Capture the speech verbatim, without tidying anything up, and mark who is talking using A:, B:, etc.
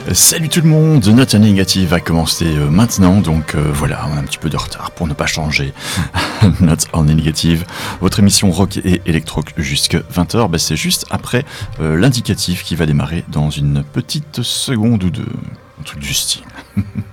A: Salut tout le monde, Note Négative va commencer euh, maintenant, donc euh, voilà, on a un petit peu de retard pour ne pas changer. Note Négative, votre émission rock et électro jusqu'à vingt heures, bah, c'est juste après euh, l'indicatif qui va démarrer dans une petite seconde ou deux. Un truc du style.